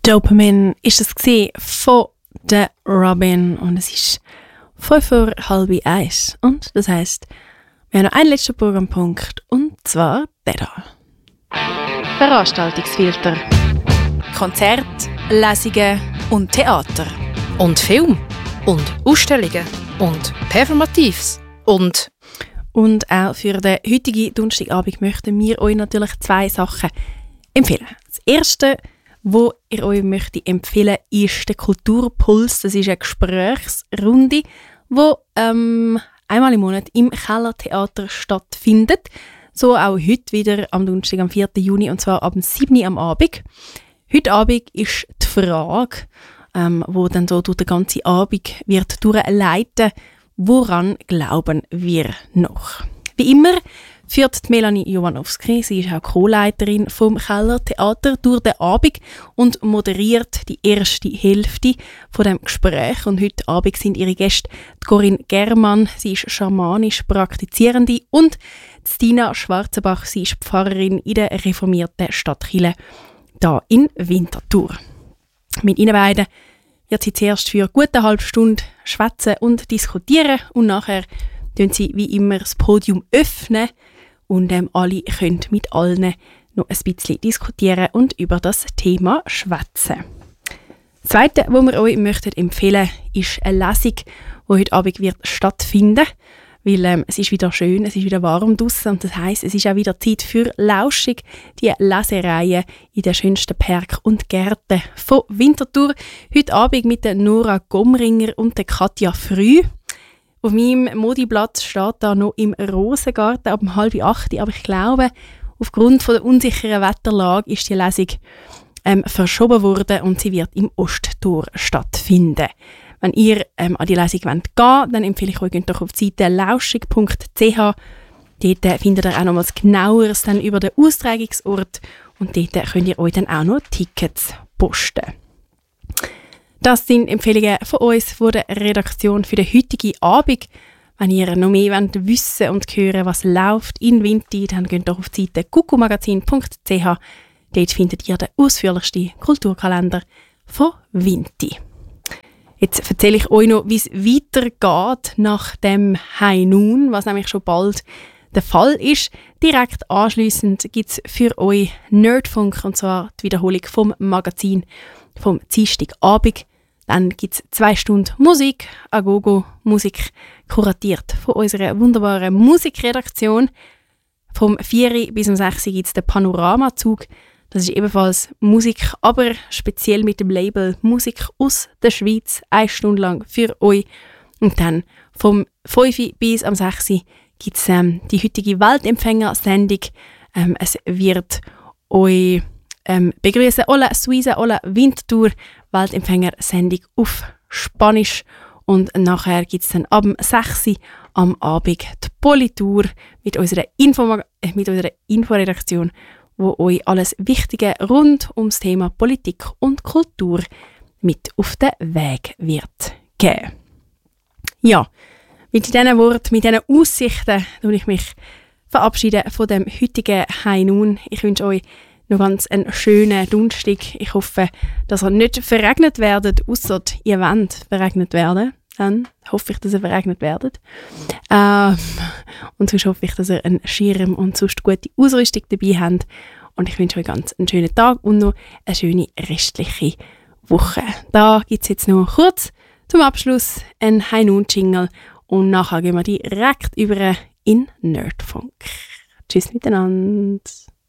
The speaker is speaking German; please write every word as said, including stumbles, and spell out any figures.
Dopamine ist es gesehen von der Robin und es ist fünf vor halb eins. Und das heisst, wir haben noch einen letzten Programmpunkt und zwar der da. Veranstaltungsfilter. Konzert, Lesungen und Theater. Und Film. Und Ausstellungen. Und Performatives. Und... Und auch für den heutigen Donnerstagabend möchten wir euch natürlich zwei Sachen empfehlen. Das erste, wo ihr euch möchte empfehlen, ist der Kulturpuls. Das ist eine Gesprächsrunde, die ähm, einmal im Monat im Kellertheater stattfindet. So auch heute wieder am Donnerstag, am vierten Juni, und zwar ab sieben Uhr am Abend. Heute Abend ist die Frage, ähm, wo dann so durch den ganzen Abend wird durchleiten, woran glauben wir noch? Wie immer führt Melanie Jovanovski, sie ist auch Co-Leiterin vom Kellertheater, durch den Abend und moderiert die erste Hälfte von dem Gespräch. Und heute Abend sind ihre Gäste die Corinne Germann, sie ist schamanisch Praktizierende, und Stina Schwarzenbach, sie ist Pfarrerin in der reformierten Stadtkirche hier in Winterthur. Mit ihnen beiden wird sie zuerst für eine gute halbe Stunde schwätzen und diskutieren und nachher öffnen sie wie immer das Podium öffnen und ähm, alle können mit allen noch ein bisschen diskutieren und über das Thema schwätzen. Das Zweite, was wir euch möchten empfehlen, ist eine Lesung, die heute Abend wird stattfinden, weil ähm, es ist wieder schön, es ist wieder warm draussen und das heisst, es ist auch wieder Zeit für Lauschung, die Lesereihe in den schönsten Park und Gärten von Winterthur. Heute Abend mit der Nora Gomringer und der Katja Früh. Auf meinem Modiplatz steht da noch im Rosengarten ab halb acht, aber ich glaube, aufgrund von der unsicheren Wetterlage ist die Lesung ähm, verschoben worden und sie wird im Osttor stattfinden. Wenn ihr ähm, an die Lesung wollt gehen, dann empfehle ich euch, geht doch auf die Seite lauschig punkt c h. Dort äh, findet ihr auch noch etwas Genaueres dann über den Austragungsort und dort äh, könnt ihr euch dann auch noch Tickets posten. Das sind Empfehlungen von uns, von der Redaktion für den heutigen Abend. Wenn ihr noch mehr wollt wissen und hören, was läuft in Winti, dann geht doch auf die Seite kukumagazin punkt c h. Dort findet ihr den ausführlichsten Kulturkalender von Winti. Jetzt erzähle ich euch noch, wie es weitergeht nach dem High Noon, was nämlich schon bald der Fall ist. Direkt anschliessend gibt es für euch Nerdfunk, und zwar die Wiederholung vom Magazin vom Dienstagabend. Dann gibt es zwei Stunden Musik, Agogo Musik, kuratiert von unserer wunderbaren Musikredaktion. Vom vier bis um sechs gibt es den Panoramazug. Das ist ebenfalls Musik, aber speziell mit dem Label Musik aus der Schweiz, eine Stunde lang für euch. Und dann vom fünf bis am sechs gibt es ähm, die heutige Weltempfänger-Sendung. Ähm, es wird euch ähm, begrüßen, Hola Suiza, Hola Winterthur, Weltempfänger-Sendung auf Spanisch. Und nachher gibt es dann ab sechs am Abend die Politur mit unserer, Info- äh, mit unserer Inforedaktion, wo euch alles Wichtige rund ums Thema Politik und Kultur mit auf den Weg wird geben. Ja, mit diesen Worten, mit diesen Aussichten verabschiede ich mich verabschieden von dem heutigen High Noon. Ich wünsche euch noch ganz einen schönen Donnerstag. Ich hoffe, dass ihr nicht verregnet werdet, ausser ihr wollt verregnet werden. Dann hoffe ich, dass ihr verregnet werdet. Ähm, und sonst hoffe ich, dass ihr einen Schirm und sonst gute Ausrüstung dabei habt. Und ich wünsche euch ganz einen schönen Tag und noch eine schöne restliche Woche. Da gibt es jetzt noch kurz zum Abschluss einen High Noon Jingle und nachher gehen wir direkt über in Nerdfunk. Tschüss miteinander.